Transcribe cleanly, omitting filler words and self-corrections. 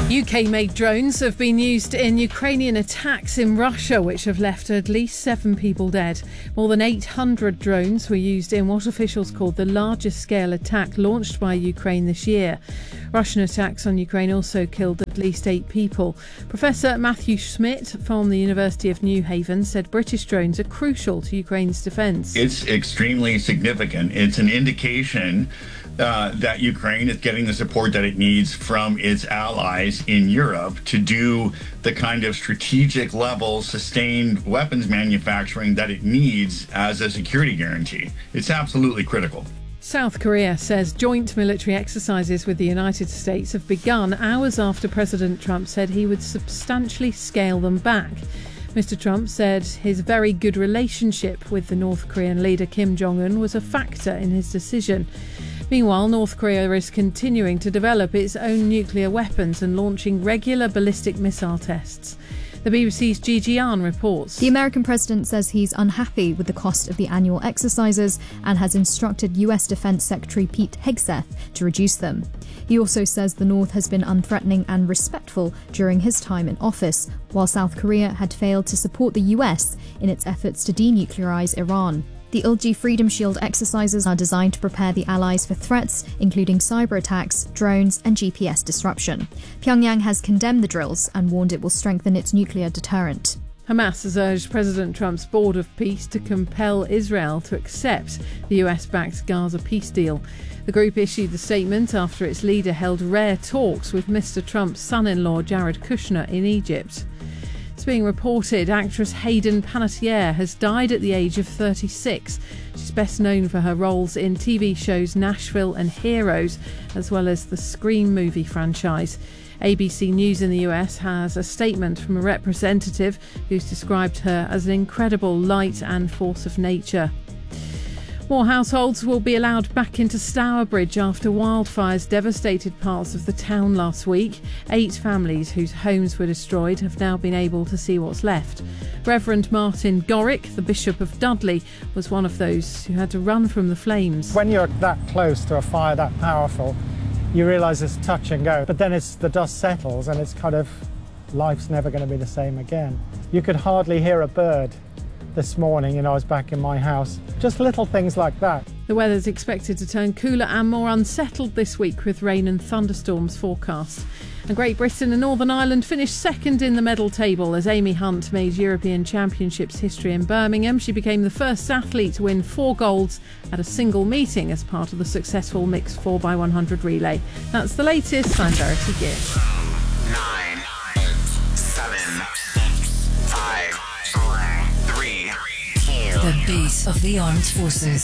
UK-made drones have been used in Ukrainian attacks in Russia, which have left at least 7 people dead. More than 800 drones were used in what officials called the largest scale attack launched by Ukraine this year. Russian attacks on Ukraine also killed at least 8 people. Professor Matthew Schmidt from the University of New Haven said British drones are crucial to Ukraine's defence. It's extremely significant. It's an indication that Ukraine is getting the support that it needs from its allies in Europe to do the kind of strategic level sustained weapons manufacturing that it needs as a security guarantee. It's absolutely critical. South Korea says joint military exercises with the United States have begun hours after President Trump said he would substantially scale them back. Mr. Trump said his very good relationship with the North Korean leader Kim Jong-un was a factor in his decision. Meanwhile, North Korea is continuing to develop its own nuclear weapons and launching regular ballistic missile tests. The BBC's Gigi Ahn reports. The American president says he's unhappy with the cost of the annual exercises and has instructed US Defense Secretary Pete Hegseth to reduce them. He also says the North has been unthreatening and respectful during his time in office, while South Korea had failed to support the US in its efforts to denuclearize Iran. The Ulji Freedom Shield exercises are designed to prepare the allies for threats, including cyber attacks, drones and GPS disruption. Pyongyang has condemned the drills and warned it will strengthen its nuclear deterrent. Hamas has urged President Trump's Board of Peace to compel Israel to accept the US-backed Gaza peace deal. The group issued the statement after its leader held rare talks with Mr. Trump's son-in-law Jared Kushner in Egypt. It's being reported actress Hayden Panettiere has died at the age of 36. She's best known for her roles in TV shows Nashville and Heroes, as well as the Scream movie franchise. ABC News in the US has a statement from a representative who's described her as an incredible light and force of nature. More households will be allowed back into Stourbridge after wildfires devastated parts of the town last week. 8 families whose homes were destroyed have now been able to see what's left. Reverend Martin Gorrick, the Bishop of Dudley, was one of those who had to run from the flames. When you're that close to a fire that powerful, you realise it's touch and go. But then the dust settles and it's kind of, life's never going to be the same again. You could hardly hear a bird. This morning, I was back in my house. Just little things like that. The weather's expected to turn cooler and more unsettled this week with rain and thunderstorms forecast. And Great Britain and Northern Ireland finished second in the medal table as Amy Hunt made European Championships history in Birmingham. She became the first athlete to win 4 golds at a single meeting as part of the successful mixed 4x100 relay. That's the latest. I'm Verity Gibb. 9, 7, 6, 5, 4, 3, 2. The beat of the armed forces.